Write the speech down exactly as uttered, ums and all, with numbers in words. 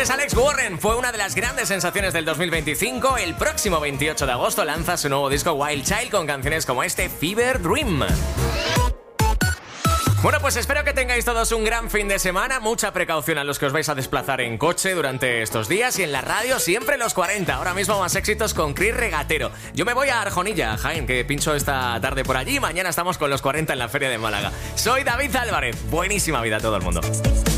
Pues Alex Warren fue una de las grandes sensaciones del dos mil veinticinco. El próximo veintiocho de agosto lanza su nuevo disco Wild Child con canciones como este Fever Dream. Bueno, pues espero que tengáis todos un gran fin de semana. Mucha precaución a los que os vais a desplazar en coche durante estos días. Y en la radio siempre los cuarenta. Ahora mismo más éxitos con Chris Regatero. Yo me voy a Arjonilla, Jaén, que pincho esta tarde por allí. Mañana estamos con los cuarenta en la Feria de Málaga. Soy David Álvarez. Buenísima vida a todo el mundo.